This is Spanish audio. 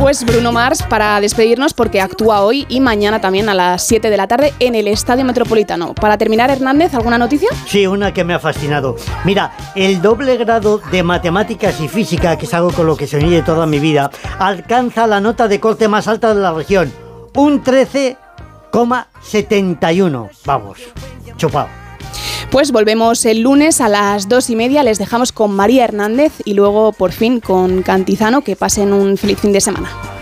Pues Bruno Mars para despedirnos, porque actúa hoy y mañana también a las 7 de la tarde en el Estadio Metropolitano. Para terminar, Hernández, ¿alguna noticia? Sí, una que me ha fascinado. Mira, el doble grado de matemáticas y física, que es algo con lo que soñé toda mi vida, alcanza la nota de corte más alta de la región, un 13,71. Vamos, chupado. Pues volvemos el lunes a las 2:30. Les dejamos con María Hernández y luego, por fin, con Cantizano. Que pasen un feliz fin de semana.